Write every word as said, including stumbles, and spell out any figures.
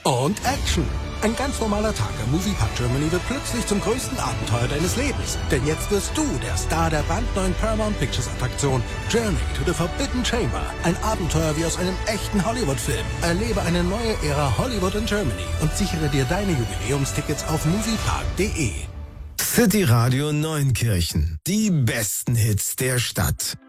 Und Action. Ein ganz normaler Tag am Moviepark Germany wird plötzlich zum größten Abenteuer deines Lebens. Denn jetzt wirst du der Star der brandneuen Paramount Pictures Attraktion Journey to the Forbidden Chamber. Ein Abenteuer wie aus einem echten Hollywood-Film. Erlebe eine neue Ära Hollywood in Germany und sichere dir deine Jubiläumstickets auf moviepark punkt de. City Radio Neunkirchen. Die besten Hits der Stadt.